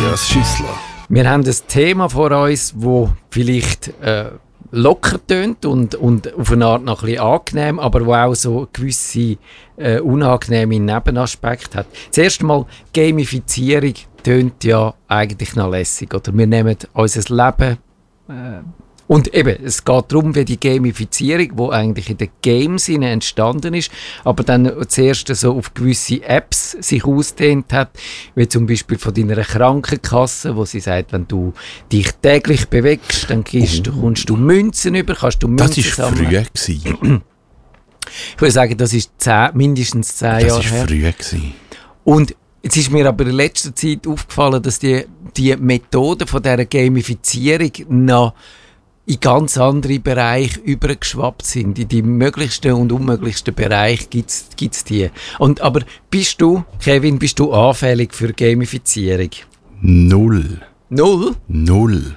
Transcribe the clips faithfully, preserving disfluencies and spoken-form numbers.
Andreas Schüssler. Wir haben ein Thema vor uns, das vielleicht äh, locker tönt und, und auf eine Art noch ein bisschen angenehm, aber wo auch so gewisse äh, unangenehme Nebenaspekte hat. Zuerst einmal, Gamifizierung tönt ja eigentlich noch lässig. Oder? Wir nehmen unser Leben äh, und eben, es geht darum, wie die Gamifizierung, die eigentlich in den Games entstanden ist, aber dann zuerst so auf gewisse Apps sich ausgedehnt hat, wie zum Beispiel von deiner Krankenkasse, wo sie sagt, wenn du dich täglich bewegst, dann gehst, oh. kommst du Münzen über, kannst du Münzen das sammeln. Das war früh gewesen. Ich würde sagen, das ist zehn, mindestens zehn das Jahre her. Das war früh gewesen. Und jetzt ist mir aber in letzter Zeit aufgefallen, dass die, die Methoden von dieser Gamifizierung noch in ganz andere Bereiche übergeschwappt sind. In die möglichsten und unmöglichsten Bereiche gibt es die. Und, aber bist du, Kevin, bist du anfällig für Gamifizierung? Null. Null? Null.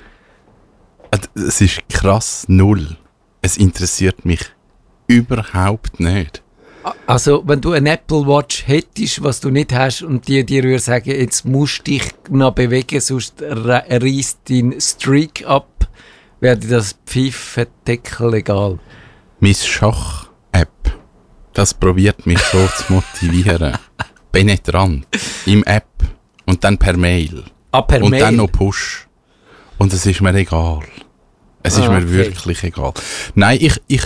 Es ist krass, null. Es interessiert mich überhaupt nicht. Also, wenn du eine Apple Watch hättest, was du nicht hast, und die dir würde sagen, jetzt musst du dich noch bewegen, sonst reißt dein Streak ab, wäre das Pfeifendeckel egal. Meine Schach-App, das probiert mich so zu motivieren. Penetrant. Im App. Und dann per Mail. Ah, per und Mail? Und dann noch Push. Und es ist mir egal. Es ist ah, mir okay. wirklich egal. Nein, ich, ich,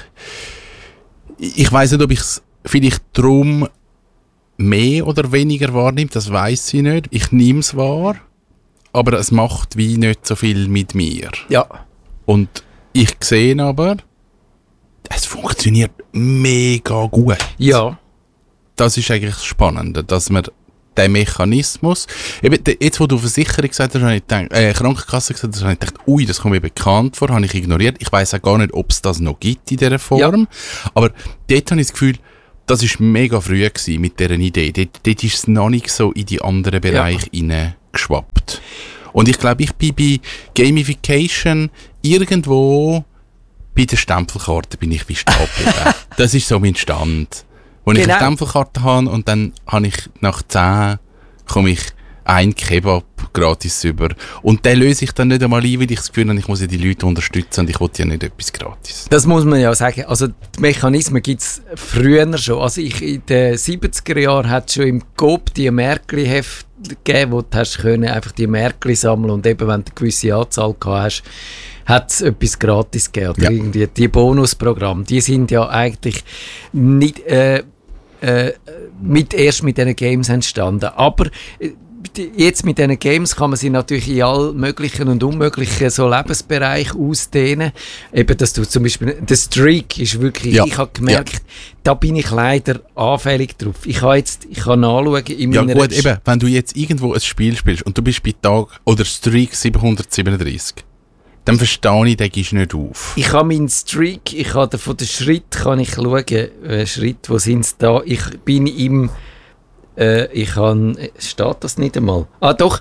ich weiss nicht, ob ich es vielleicht drum mehr oder weniger wahrnehme, das weiss ich nicht. Ich nehme es wahr, aber es macht wie nicht so viel mit mir. Ja. Und ich sehe aber, es funktioniert mega gut. Ja. Das ist eigentlich das Spannende, dass man den Mechanismus, eben, jetzt wo du Versicherung gesagt hast, habe ich gedacht, äh, Krankenkasse gesagt hast, habe ich gedacht, ui, das kommt mir bekannt vor, habe ich ignoriert. Ich weiss auch gar nicht, ob es das noch gibt in dieser Form. Ja. Aber dort habe ich das Gefühl, das war mega früh gewesen mit dieser Idee. Dort, dort ist es noch nicht so in die anderen Bereiche ja. hineingeschwappt. Und ich glaube, ich bin bei Gamification irgendwo bei der Stempelkarte bin ich wie stehen geblieben. Das ist so mein Stand. Wo genau. ich eine Stempelkarte habe und dann habe ich nach zehn komme ich ein Kebab gratis über. Und den löse ich dann nicht einmal ein, weil ich das Gefühl habe, ich muss ja die Leute unterstützen und ich will ja nicht etwas gratis. Das muss man ja sagen. Also die Mechanismen gibt es früher schon. Also ich, in den siebziger Jahren hat es schon im Coop die Märkli-Hefte gegeben, wo du hast können, einfach die Märkli sammeln und eben, wenn du eine gewisse Anzahl gehabt hast, hat es etwas gratis gegeben. Oder ja. irgendwie die Bonusprogramme, die sind ja eigentlich nicht äh, äh, mit, erst mit diesen Games entstanden. Aber äh, jetzt mit diesen Games kann man sie natürlich in all möglichen und unmöglichen so Lebensbereichen ausdehnen. Eben, dass du zum Beispiel, der Streak ist wirklich, ja. ich habe gemerkt, ja. da bin ich leider anfällig drauf. Ich kann jetzt, ich kann nachschauen in ja, meiner... Ja gut, eben, wenn du jetzt irgendwo ein Spiel spielst und du bist bei Tag oder Streak siebenhundertsiebenunddreißig, dann verstehe ich, den gehst du nicht auf. Ich habe meinen Streak, ich habe von den Schritt kann ich schauen, äh, Schritt, wo sind es da? Ich bin im... Äh, ich kann, steht das nicht einmal? Ah doch,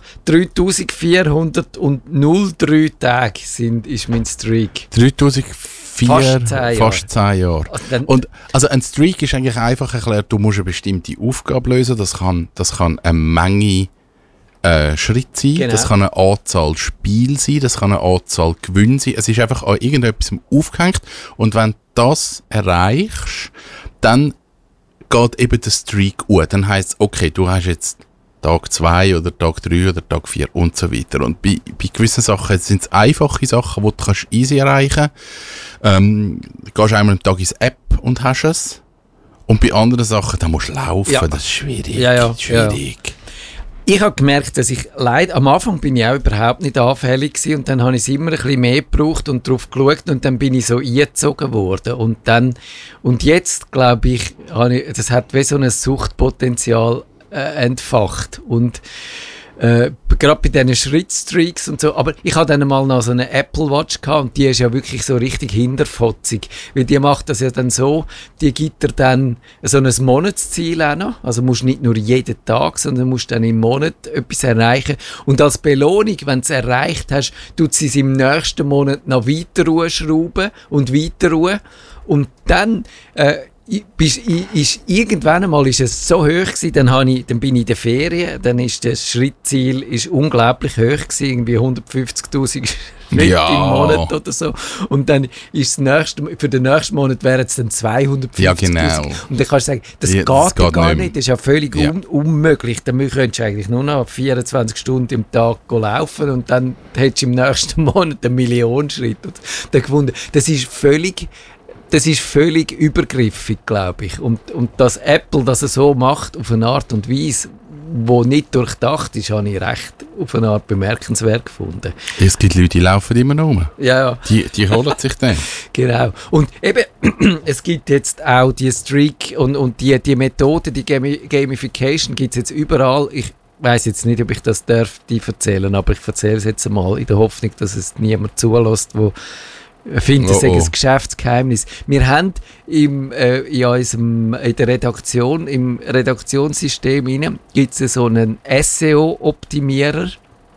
dreitausendvierhundertdrei Tage sind, ist mein Streak. dreitausendvier, fast zehn Jahre. Fast zehn Jahre. Also, und, also ein Streak ist eigentlich einfach erklärt, du musst eine bestimmte Aufgabe lösen, das kann, das kann eine Menge äh, Schritt sein, genau. Das kann eine Anzahl Spiel sein, das kann eine Anzahl Gewinn sein, es ist einfach an irgendetwas aufgehängt und wenn du das erreichst, dann geht eben der Streak an. Dann heisst es, okay, du hast jetzt Tag zwei oder Tag drei oder Tag vier und so weiter. Und bei, bei gewissen Sachen sind es einfache Sachen, die du kannst easy erreichen kannst. Ähm, du gehst einmal am Tag ins App und hast es. Und bei anderen Sachen, da musst du laufen. Ja. Das ist schwierig. Ja, ja, schwierig. Ja. Ich habe gemerkt, dass ich leider, am Anfang bin ich auch überhaupt nicht anfällig gewesen und dann habe ich es immer ein bisschen mehr gebraucht und darauf geschaut und dann bin ich so eingezogen worden und dann, und jetzt glaube ich, habe ich, das hat wie so ein Suchtpotenzial äh, entfacht und äh, gerade bei diesen Schrittstreaks und so, aber ich hatte dann mal noch so eine Apple Watch gehabt und die ist ja wirklich so richtig hinterfotzig, weil die macht das ja dann so, die gibt dir dann so ein Monatsziel auch noch, also musst nicht nur jeden Tag, sondern musst dann im Monat etwas erreichen und als Belohnung, wenn du es erreicht hast, tut sie es im nächsten Monat noch weiter schrauben und weiter und dann äh, ich, bis, ich, ist, irgendwann einmal ist es so hoch gewesen, dann, habe ich, dann bin ich in der Ferien, dann ist das Schrittziel ist unglaublich hoch gewesen, irgendwie hundertfünfzigtausend Schritte Ja. im Monat oder so. Und dann ist das nächste, für den nächsten Monat wären es dann zweihundertfünfzigtausend. Ja, genau. Und dann kannst du sagen, das Ja, geht, das ja geht gar nicht. nicht, das ist ja völlig Ja. un unmöglich. Dann könntest du eigentlich nur noch vierundzwanzig Stunden im Tag laufen und dann hättest du im nächsten Monat eine Million Schritte. Und dann gefunden, das ist völlig Das ist völlig übergriffig, glaube ich. Und, und dass Apple das so macht, auf eine Art und Weise, die nicht durchdacht ist, habe ich recht auf eine Art bemerkenswert gefunden. Es gibt Leute, die laufen immer noch rum. Ja, ja, Die, die holen sich dann. genau. Und eben, es gibt jetzt auch die Streak und, und die, die Methode, die Gami Gamification gibt es jetzt überall. Ich weiss jetzt nicht, ob ich das darf, die erzählen, aber ich erzähle es jetzt einmal in der Hoffnung, dass es niemand zulässt, wo finde, das Oh, sei oh. ein Geschäftsgeheimnis. Wir haben im, äh, in, unserem, in der Redaktion, im Redaktionssystem gibt es so einen S E O-Optimierer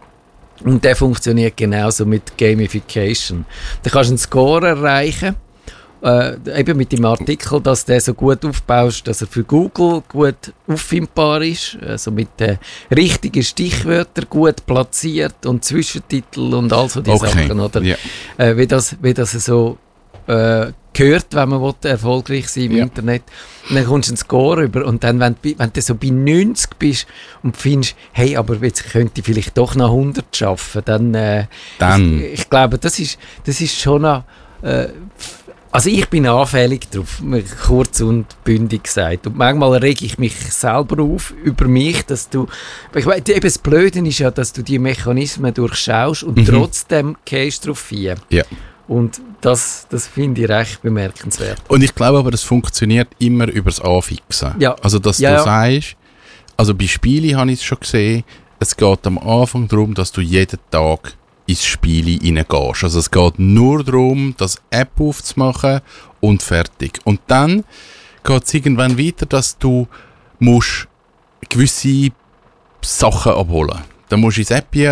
und der funktioniert genauso mit Gamification. Da kannst du einen Score erreichen, äh, eben mit dem Artikel, dass der so gut aufbaust, dass er für Google gut auffindbar ist, also mit den richtigen Stichwörtern gut platziert und Zwischentitel und all so die Okay. Sachen, oder? Ja. Äh, wie, das, wie das so äh, gehört, wenn man will, erfolgreich sein im Ja. Internet. Und dann kommst du einen Score über und dann, wenn, du- wenn du so bei neunzig bist und findest, hey, aber jetzt könnte ich vielleicht doch noch hundert schaffen, dann, äh, Dann. Ich, ich glaube, das ist, das ist schon noch, äh, also ich bin anfällig drauf, kurz und bündig gesagt. Und manchmal rege ich mich selber auf über mich, dass du, ich weiss, eben das Blöde ist ja, dass du die Mechanismen durchschaust und Mhm. trotzdem gehst du drauf hin. Ja. Und das, das finde ich recht bemerkenswert. Und ich glaube aber, das funktioniert immer über das Anfixen. Ja. Also, dass Ja, du ja. sagst, also bei Spielen habe ich es schon gesehen, es geht am Anfang darum, dass du jeden Tag ins Spiel hineingehst. Also es geht nur darum, das App aufzumachen und fertig. Und dann geht es irgendwann weiter, dass du musst gewisse Sachen abholen. Dann musst du ins App